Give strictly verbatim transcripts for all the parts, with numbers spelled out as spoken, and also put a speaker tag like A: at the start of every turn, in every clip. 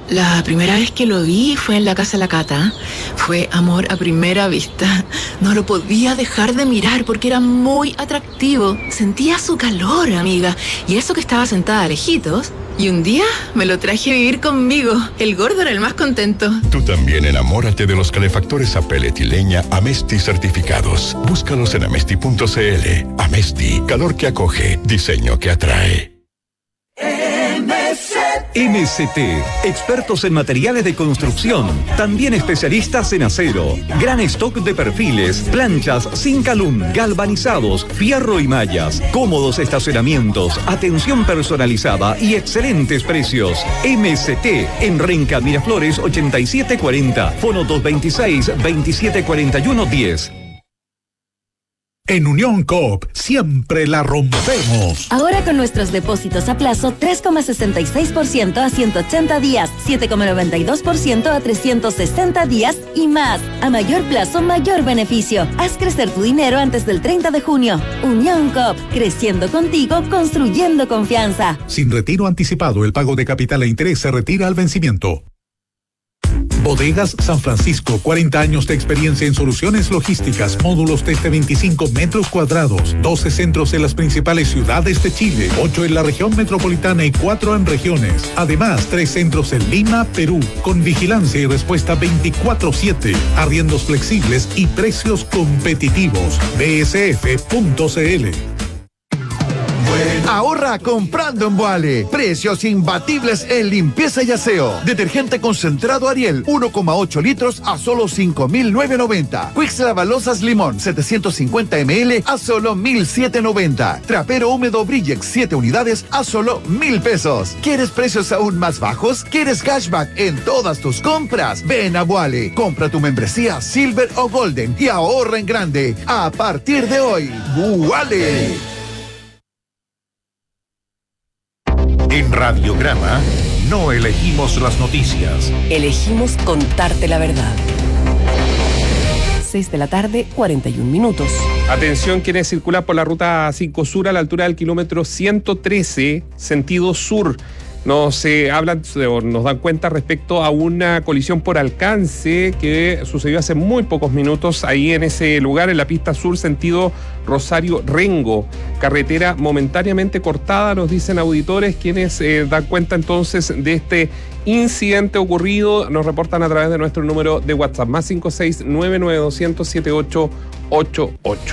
A: La primera vez que lo vi fue en la casa de la Cata. Fue amor a primera vista. No lo podía dejar de mirar porque era muy atractivo. Sentía su calor, amiga. Y eso que estaba sentada lejitos. Y un día me lo traje a vivir conmigo. El gordo era el más contento.
B: Tú también enamórate de los calefactores a pellet y leña Amesti certificados. Búscalos en amesti punto cl. Amesti, calor que acoge, diseño que atrae.
C: M S T, expertos en materiales de construcción, también especialistas en acero, gran stock de perfiles, planchas, zinc alum, galvanizados, fierro y mallas, cómodos estacionamientos, atención personalizada y excelentes precios. M S T en Renca Miraflores ochenta y siete cuarenta, fono dos veintiséis, veintisiete cuarenta y uno diez.
D: En Unión Coop siempre la rompemos.
E: Ahora con nuestros depósitos a plazo tres coma sesenta y seis por ciento a ciento ochenta días, siete coma noventa y dos por ciento a trescientos sesenta días y más. A mayor plazo, mayor beneficio. Haz crecer tu dinero antes del treinta de junio. Unión Coop, creciendo contigo, construyendo confianza.
D: Sin retiro anticipado, el pago de capital e interés se retira al vencimiento. Bodegas San Francisco, cuarenta años de experiencia en soluciones logísticas, módulos desde veinticinco metros cuadrados, doce centros en las principales ciudades de Chile, ocho en la región metropolitana y cuatro en regiones. Además, tres centros en Lima, Perú, con vigilancia y respuesta veinticuatro siete, arriendos flexibles y precios competitivos. b s f punto c l.
F: Ahorra comprando en Boale. Precios imbatibles en limpieza y aseo. Detergente concentrado Ariel, uno coma ocho litros a solo cinco mil novecientos noventa. Quicks Lavalosas Limón, setecientos cincuenta mililitros a solo mil setecientos noventa. Trapero húmedo Brillex, siete unidades a solo mil pesos. ¿Quieres precios aún más bajos? ¿Quieres cashback en todas tus compras? Ven a Boale. Compra tu membresía Silver o Golden y ahorra en grande. A partir de hoy, Boale.
G: En Radiograma no elegimos las noticias.
H: Elegimos contarte la verdad. seis de la tarde, cuarenta y un minutos.
I: Atención quienes circulan por la ruta cinco Sur a la altura del kilómetro ciento trece, sentido sur. Nos eh, hablan, o nos dan cuenta respecto a una colisión por alcance que sucedió hace muy pocos minutos ahí en ese lugar, en la pista sur, sentido Rosario-Rengo. Carretera momentáneamente cortada, nos dicen auditores, quienes eh, dan cuenta entonces de este incidente ocurrido. Nos reportan a través de nuestro número de WhatsApp, más cinco seis nueve nueve dos cero cero siete ocho ocho ocho.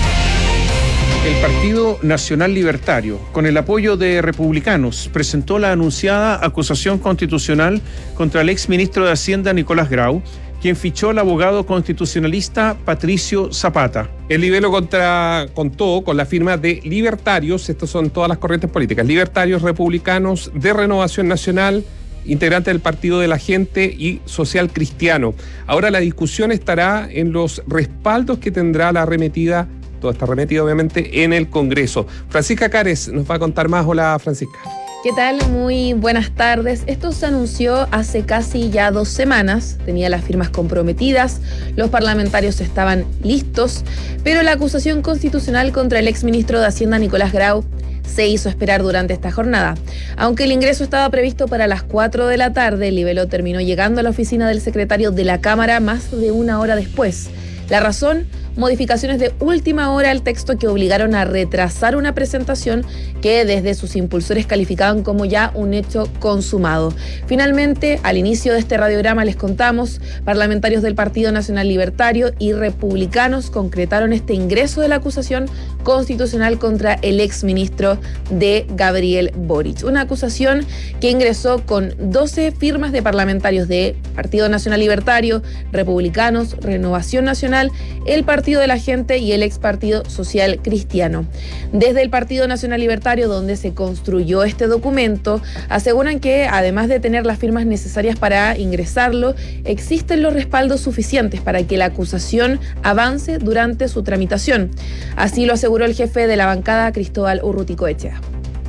J: El Partido Nacional Libertario, con el apoyo de republicanos, presentó la anunciada acusación constitucional contra el exministro de Hacienda Nicolás Grau, quien fichó al abogado constitucionalista Patricio Zapata.
I: El libelo contra, contó con la firma de libertarios, estas son todas las corrientes políticas, libertarios, republicanos, de Renovación Nacional, integrante del Partido de la Gente y Social Cristiano. Ahora la discusión estará en los respaldos que tendrá la arremetida. Todo está remetido, obviamente, en el Congreso. Francisca Cares nos va a contar más. Hola, Francisca.
K: ¿Qué tal? Muy buenas tardes. Esto se anunció hace casi ya dos semanas. Tenía las firmas comprometidas, los parlamentarios estaban listos, pero la acusación constitucional contra el exministro de Hacienda, Nicolás Grau, se hizo esperar durante esta jornada. Aunque el ingreso estaba previsto para las cuatro de la tarde, el libelo terminó llegando a la oficina del secretario de la Cámara más de una hora después. La razón, modificaciones de última hora al texto que obligaron a retrasar una presentación que desde sus impulsores calificaban como ya un hecho consumado. Finalmente, al inicio de este radiograma les contamos, parlamentarios del Partido Nacional Libertario y republicanos concretaron este ingreso de la acusación constitucional contra el exministro de Gabriel Boric. Una acusación que ingresó con doce firmas de parlamentarios de Partido Nacional Libertario, republicanos, Renovación Nacional, el Partido de la Gente y el ex Partido Social Cristiano. Desde el Partido Nacional Libertario, donde se construyó este documento, aseguran que además de tener las firmas necesarias para ingresarlo, existen los respaldos suficientes para que la acusación avance durante su tramitación. Así lo aseguró el jefe de la bancada, Cristóbal Urruticoechea.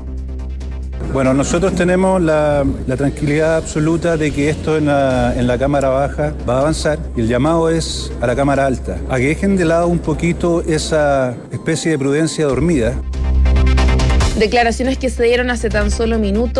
L: Bueno, nosotros tenemos la, la tranquilidad absoluta de que esto en la, en la Cámara Baja va a avanzar y el llamado es a la Cámara Alta, a que dejen de lado un poquito esa especie de prudencia dormida.
K: Declaraciones que se dieron hace tan solo minutos.